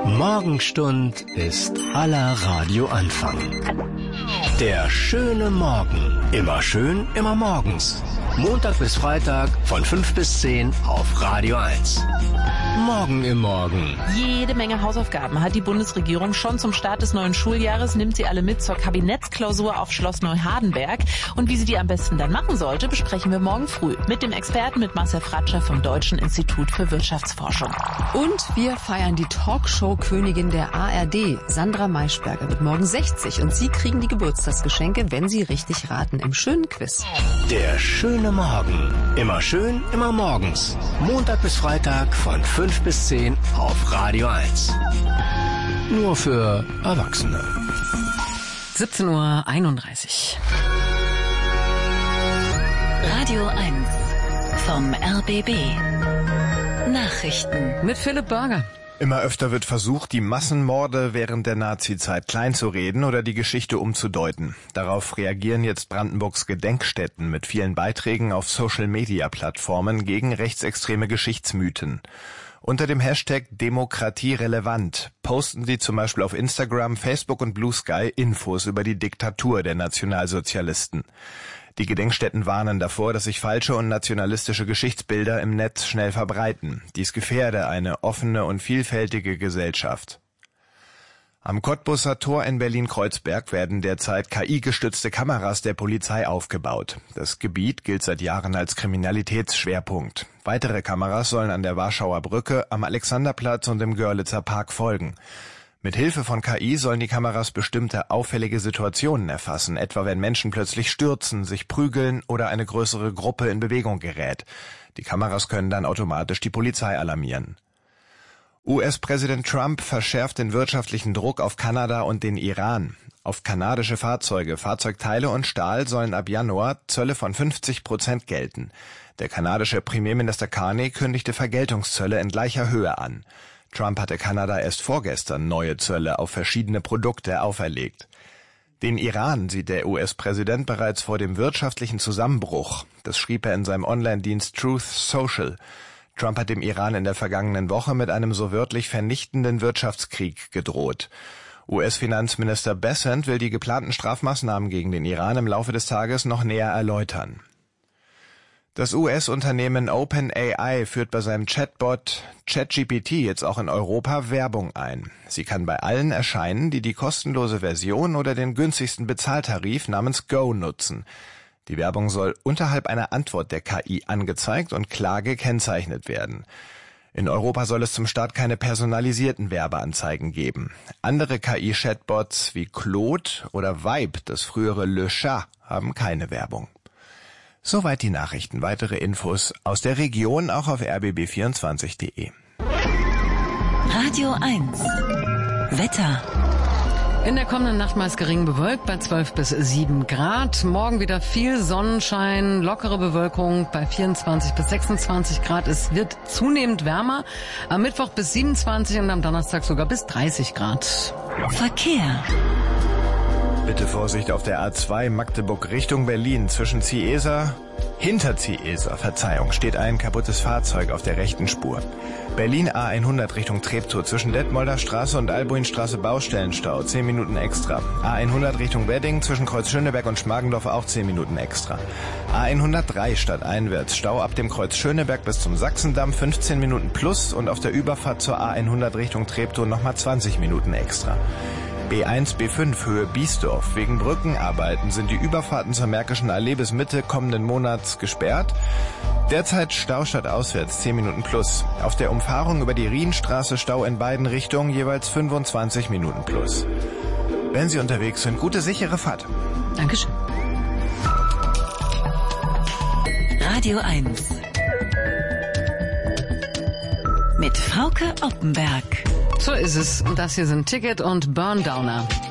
Morgenstund ist aller Radioanfang. Der schöne Morgen. Immer schön, immer morgens. Montag bis Freitag von 5 bis 10 auf Radio 1. Morgen im Morgen. Jede Menge Hausaufgaben hat die Bundesregierung schon zum Start des neuen Schuljahres, nimmt sie alle mit zur Kabinettsklausur auf Schloss Neuhardenberg. Und wie sie die am besten dann machen sollte, besprechen wir morgen früh mit dem Experten, mit Marcel Fratscher vom Deutschen Institut für Wirtschaftsforschung. Und wir feiern die Talkshow-Königin der ARD, Sandra Maischberger, wird morgen 60 und Sie kriegen die Geburtstagsgeschenke, wenn Sie richtig raten, im schönen Quiz. Der schöne Morgen. Immer schön, immer morgens. Montag bis Freitag von 5 bis 10 auf Radio 1. Nur für Erwachsene. 17:31 Uhr. Radio 1 vom RBB. Nachrichten Mit Philipp Burger. Immer öfter wird versucht, die Massenmorde während der Nazizeit kleinzureden oder die Geschichte umzudeuten. Darauf reagieren jetzt Brandenburgs Gedenkstätten mit vielen Beiträgen auf Social-Media-Plattformen gegen rechtsextreme Geschichtsmythen. Unter dem Hashtag #DemokratieRelevant posten sie zum Beispiel auf Instagram, Facebook und Blue Sky Infos über die Diktatur der Nationalsozialisten. Die Gedenkstätten warnen davor, dass sich falsche und nationalistische Geschichtsbilder im Netz schnell verbreiten. Dies gefährde eine offene und vielfältige Gesellschaft. Am Kottbusser Tor in Berlin-Kreuzberg werden derzeit KI-gestützte Kameras der Polizei aufgebaut. Das Gebiet gilt seit Jahren als Kriminalitätsschwerpunkt. Weitere Kameras sollen an der Warschauer Brücke, am Alexanderplatz und im Görlitzer Park folgen. Mit Hilfe von KI sollen die Kameras bestimmte auffällige Situationen erfassen, etwa wenn Menschen plötzlich stürzen, sich prügeln oder eine größere Gruppe in Bewegung gerät. Die Kameras können dann automatisch die Polizei alarmieren. US-Präsident Trump verschärft den wirtschaftlichen Druck auf Kanada und den Iran. Auf kanadische Fahrzeuge, Fahrzeugteile und Stahl sollen ab Januar Zölle von 50% gelten. Der kanadische Premierminister Carney kündigte Vergeltungszölle in gleicher Höhe an. Trump hatte Kanada erst vorgestern neue Zölle auf verschiedene Produkte auferlegt. Den Iran sieht der US-Präsident bereits vor dem wirtschaftlichen Zusammenbruch. Das schrieb er in seinem Online-Dienst Truth Social. Trump hat dem Iran in der vergangenen Woche mit einem so wörtlich vernichtenden Wirtschaftskrieg gedroht. US-Finanzminister Bessent will die geplanten Strafmaßnahmen gegen den Iran im Laufe des Tages noch näher erläutern. Das US-Unternehmen OpenAI führt bei seinem Chatbot ChatGPT jetzt auch in Europa Werbung ein. Sie kann bei allen erscheinen, die die kostenlose Version oder den günstigsten Bezahltarif namens Go nutzen. Die Werbung soll unterhalb einer Antwort der KI angezeigt und klar gekennzeichnet werden. In Europa soll es zum Start keine personalisierten Werbeanzeigen geben. Andere KI-Chatbots wie Claude oder Vibe, das frühere Le Chat, haben keine Werbung. Soweit die Nachrichten. Weitere Infos aus der Region auch auf rbb24.de. Radio 1 Wetter. In der kommenden Nacht meist gering bewölkt bei 12 bis 7 Grad. Morgen wieder viel Sonnenschein, lockere Bewölkung bei 24 bis 26 Grad. Es wird zunehmend wärmer. Am Mittwoch bis 27 und am Donnerstag sogar bis 30 Grad. Verkehr. Bitte Vorsicht auf der A2 Magdeburg Richtung Berlin. Hinter Ziehesa, steht ein kaputtes Fahrzeug auf der rechten Spur. Berlin A100 Richtung Treptow zwischen Detmolder Straße und Albuinstraße Baustellenstau, 10 Minuten extra. A100 Richtung Wedding zwischen Kreuz Schöneberg und Schmargendorf auch 10 Minuten extra. A103 stadteinwärts, Stau ab dem Kreuz Schöneberg bis zum Sachsendamm, 15 Minuten plus und auf der Überfahrt zur A100 Richtung Treptow nochmal 20 Minuten extra. B1, B5 Höhe Biesdorf. Wegen Brückenarbeiten sind die Überfahrten zur Märkischen Allee bis Mitte kommenden Monats gesperrt. Derzeit Stau stadtauswärts 10 Minuten plus. Auf der Umfahrung über die Rienstraße Stau in beiden Richtungen jeweils 25 Minuten plus. Wenn Sie unterwegs sind, gute sichere Fahrt. Dankeschön. Radio 1 mit Frauke Oppenberg. So ist es. Und das hier sind Ticket und Burndowner.